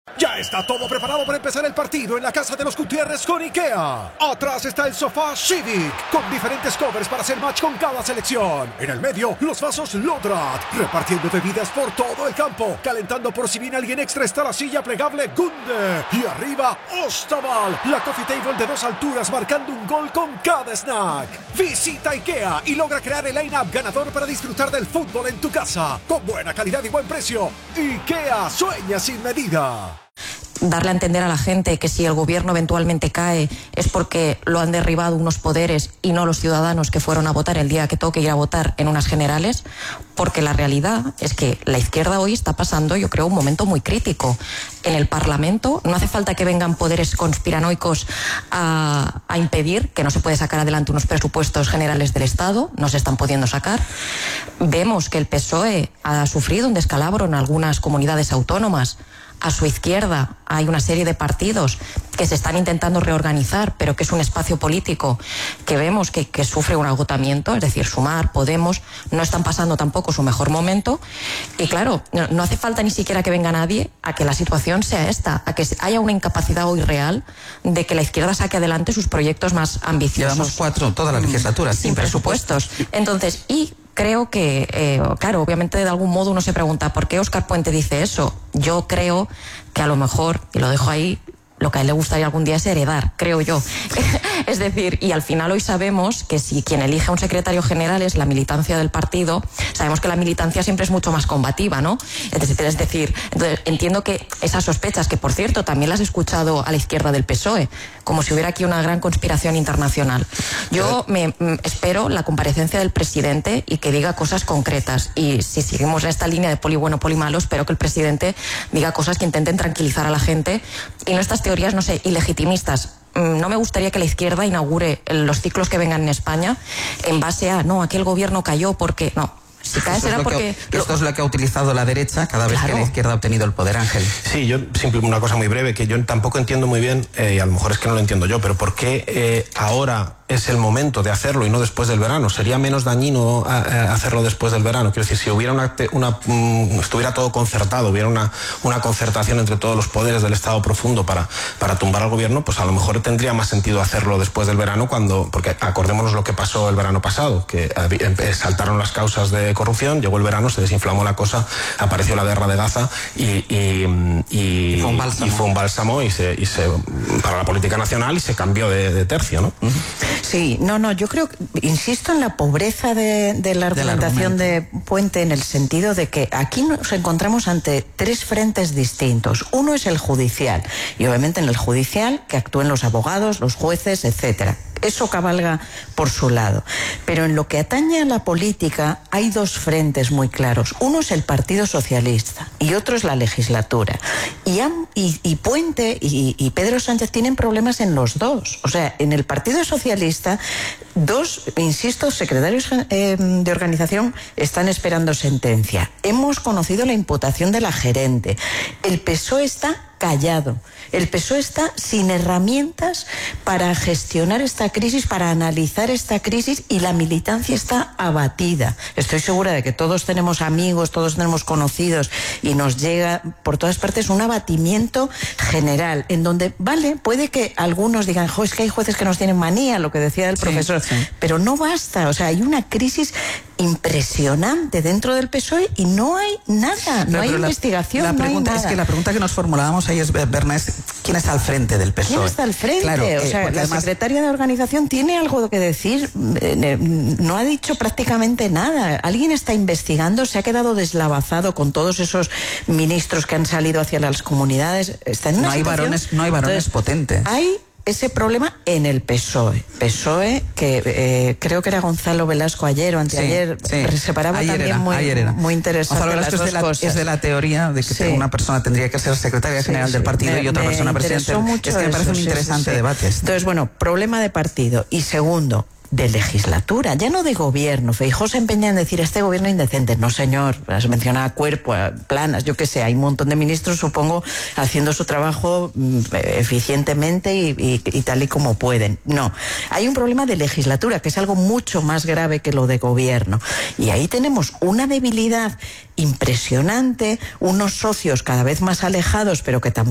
Ya está todo preparado para empezar el partido en la casa de los Gutiérrez con IKEA. Atrás está el sofá Civic, con diferentes covers para hacer match con cada selección. En el medio, los vasos Lodrat, repartiendo bebidas por todo el campo. Calentando por si viene alguien extra está la silla plegable Gunde. Y arriba, Ostaval, la coffee table de 2 alturas marcando un gol con cada snack. Visita IKEA y logra crear el line-up ganador para disfrutar del fútbol en tu casa. Con buena calidad y buen precio. IKEA sueña sin medida. Darle a entender a la gente que si el gobierno eventualmente cae es porque lo han derribado unos poderes y no los ciudadanos que fueron a votar el día que toque ir a votar en unas generales, porque la realidad es que la izquierda hoy está pasando, yo creo, un momento muy crítico. En el Parlamento no hace falta que vengan poderes conspiranoicos a impedir que no se puede sacar adelante unos presupuestos generales del Estado, no se están pudiendo sacar. Vemos que el PSOE ha sufrido un descalabro en algunas comunidades autónomas. A su izquierda hay una serie de partidos que se están intentando reorganizar, pero que es un espacio político que vemos que sufre un agotamiento, es decir, Sumar, Podemos, no están pasando tampoco su mejor momento. Y claro, no hace falta ni siquiera que venga nadie a que la situación sea esta, a que haya una incapacidad hoy real de que la izquierda saque adelante sus proyectos más ambiciosos. Llevamos 4 toda la legislatura sin presupuestos. Entonces, creo que, claro, obviamente de algún modo uno se pregunta ¿por qué Óscar Puente dice eso? Yo creo que a lo mejor, y lo dejo ahí, lo que a él le gustaría algún día es heredar, creo yo. Es decir, y al final hoy sabemos que si quien elige a un secretario general es la militancia del partido, sabemos que la militancia siempre es mucho más combativa, ¿no? Es decir, entonces, entiendo que esas sospechas, que por cierto también las he escuchado a la izquierda del PSOE, como si hubiera aquí una gran conspiración internacional. Yo espero la comparecencia del presidente y que diga cosas concretas. Y si seguimos en esta línea de poli bueno, poli malo, espero que el presidente diga cosas que intenten tranquilizar a la gente y no estas teorías, no sé, ilegitimistas. No me gustaría que la izquierda inaugure los ciclos que vengan en España en base a, no, aquel gobierno cayó porque, no. Si cae será porque... Esto es lo que ha utilizado la derecha cada vez que la izquierda ha obtenido el poder, Ángel. Sí, yo simplemente una cosa muy breve, que yo tampoco entiendo muy bien, y a lo mejor es que no lo entiendo yo, pero ¿por qué ahora es el momento de hacerlo y no después del verano? ¿Sería menos dañino hacerlo después del verano? Quiero decir, si hubiera estuviera todo concertado, hubiera una concertación entre todos los poderes del Estado profundo para tumbar al gobierno, pues a lo mejor tendría más sentido hacerlo después del verano, porque acordémonos lo que pasó el verano pasado, que saltaron las causas de corrupción, llegó el verano, se desinflamó la cosa, apareció la guerra de Gaza y fue un bálsamo para la política nacional y se cambió de tercio, ¿no? Sí, yo creo, insisto en la pobreza de la argumentación de Puente, en el sentido de que aquí nos encontramos ante 3 frentes distintos. Uno es el judicial, y obviamente en el judicial que actúen los abogados, los jueces, etcétera. Eso cabalga por su lado. Pero en lo que atañe a la política hay 2 frentes muy claros. Uno es el Partido Socialista y otro es la legislatura. Y Puente y Pedro Sánchez tienen problemas en los 2. O sea, en el Partido Socialista, 2, insisto, secretarios de organización están esperando sentencia. Hemos conocido la imputación de la gerente. El PSOE está callado. El PSOE está sin herramientas para gestionar esta crisis, para analizar esta crisis, y la militancia está abatida. Estoy segura de que todos tenemos amigos, todos tenemos conocidos, y nos llega por todas partes un abatimiento general, en donde, puede que algunos digan, es que hay jueces que nos tienen manía, lo que decía el profesor, pero no basta. O sea, hay una crisis impresionante dentro del PSOE y no hay nada, no hay investigación, no hay nada. Es que la pregunta que nos formulábamos ahí es, Berna, ¿quién está al frente del PSOE? ¿Quién está al frente? Claro, o sea, la secretaria de organización tiene algo que decir, no ha dicho prácticamente nada. Alguien está investigando, se ha quedado deslavazado con todos esos ministros que han salido hacia las comunidades. Está en una situación... No hay varones potentes. Hay ese problema en el PSOE. PSOE, que creo que era Gonzalo Velasco ayer o anteayer, separaba también muy interesante las dos cosas. Es de la teoría de que una persona tendría que ser secretaria general del partido y otra persona presidente. Es que me parece un interesante debate. Entonces, problema de partido. Y segundo, de legislatura, ya no de gobierno. Feijóo se empeña en decir, este gobierno indecente. No, señor, has mencionado a Cuerpo, a Planas, yo qué sé, hay un montón de ministros, supongo, haciendo su trabajo eficientemente y tal y como pueden. No, hay un problema de legislatura, que es algo mucho más grave que lo de gobierno. Y ahí tenemos una debilidad impresionante, unos socios cada vez más alejados, pero que también